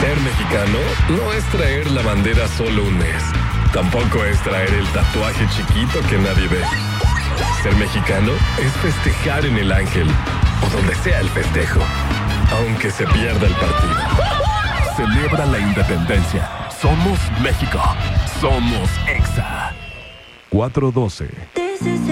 Ser mexicano no es traer la bandera solo un mes. Tampoco es traer el tatuaje chiquito que nadie ve. Ser mexicano es festejar en el Ángel o donde sea el festejo, aunque se pierda el partido. Celebra la independencia. Somos México. Somos EXA. 412.